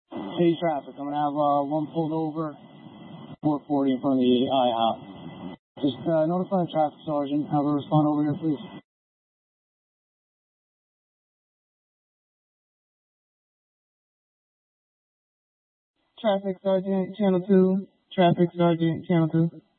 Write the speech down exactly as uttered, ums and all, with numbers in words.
Hey, traffic. I'm going to have uh, one pulled over, four forty in front of the I hop. Just uh, notify the traffic sergeant. Have her respond over here, please. Traffic sergeant, channel two. Traffic sergeant, channel two.